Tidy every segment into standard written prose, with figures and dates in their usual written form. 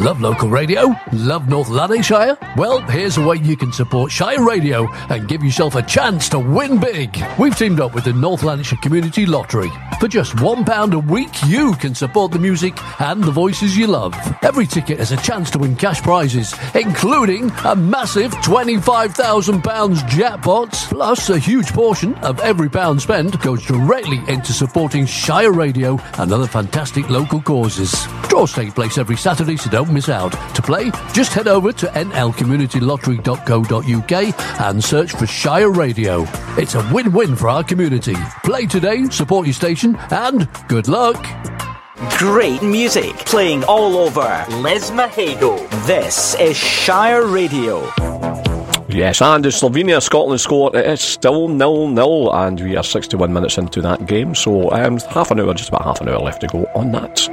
Love local radio? Love North Lanarkshire? Well, here's a way you can support Shire Radio and give yourself a chance to win big. We've teamed up with the North Lanarkshire Community Lottery. For just £1 a week, you can support the music and the voices you love. Every ticket has a chance to win cash prizes, including a massive £25,000 jackpot. Plus, a huge portion of every pound spent goes directly into supporting Shire Radio and other fantastic local causes. Draws take place every Saturday, so don't miss out. To play, just head over to nlcommunitylottery.co.uk and search for Shire Radio. It's a win-win for our community. Play today, support your station, and good luck. Great music playing all over Lismahago. This is Shire Radio. Yes, and as Slovenia-Scotland score, it is still 0-0, and we are 61 minutes into that game, so just about half an hour left to go on that.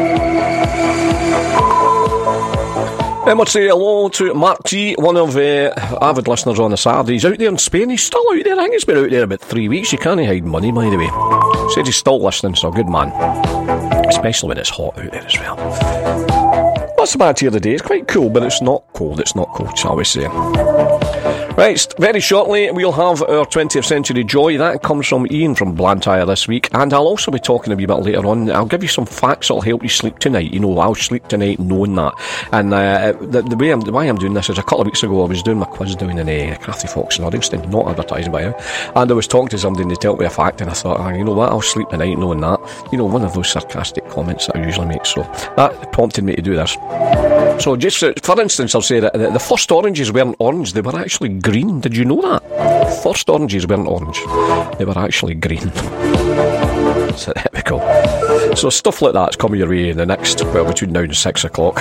I must say hello to Mark G, one of avid listeners on the Saturday. He's out there in Spain. He's still out there. I think he's been out there about 3 weeks. You can't hide money, by the way. Said he's still listening, so good man. Especially when it's hot out there as well. What's the matter here today? It's quite cool, but it's not cold. It's not cold, shall we say. Right, very shortly we'll have our 20th Century Joy. That comes from Ian from Blantyre this week, and I'll also be talking a wee bit later on. I'll give you some facts that'll help you sleep tonight. You know, I'll sleep tonight knowing that. And the way I'm doing this is, a couple of weeks ago I was doing my quiz down in Crafty Fox in Uddingston, not advertising by him, and I was talking to somebody and they told me a fact, and I thought, you know what, I'll sleep tonight knowing that. You know, one of those sarcastic comments that I usually make, so that prompted me to do this. So just for instance, I'll say that the first oranges weren't orange, they were actually green. Did you know that? First oranges weren't orange, they were actually green. So there we go. So stuff like that's coming your way in the next, between now and 6 o'clock.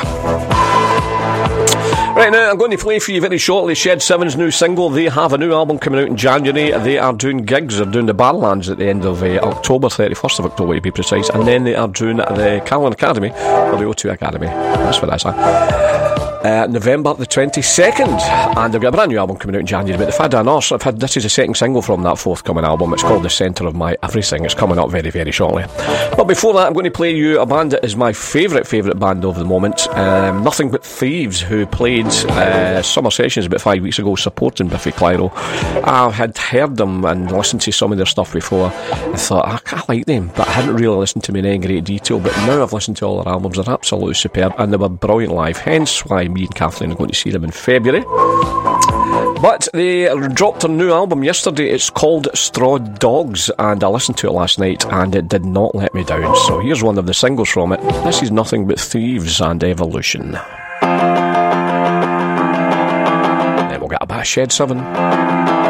Right now, I'm going to play for you very shortly Shed 7's new single. They have a new album coming out in January. They are doing gigs. They're doing the Barrowlands at the end of October, 31st of October to be precise. And then they are doing the Callan Academy, or the O2 Academy. That's what I say. November the 22nd, and they've got a brand new album coming out in January. But they've had this is the second single from that forthcoming album. It's called The Centre of My Everything. It's coming up very, very shortly. But before that, I'm going to play you a band that is my favourite band of the moment. Nothing But Thieves, who played summer sessions about 5 weeks ago supporting Biffy Clyro. I had heard them and listened to some of their stuff before. I thought, I like them, but I hadn't really listened to them in any great detail. But now I've listened to all their albums. They're absolutely superb, and they were brilliant live, hence why me and Kathleen are going to see them in February. But they dropped a new album yesterday. It's called Straw Dogs, and I listened to it last night and it did not let me down. So here's one of the singles from it. This is Nothing But Thieves and Evolution. Then we'll get a bit of Shed 7.